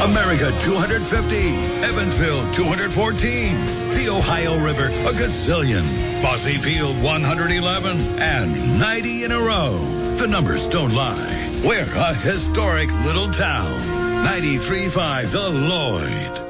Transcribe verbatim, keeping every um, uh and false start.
America two hundred fifty, Evansville two hundred fourteen, the Ohio River a gazillion, Bosse Field one hundred eleven, and ninety in a row. The numbers don't lie. We're a historic little town. ninety-three point five The Lloyd.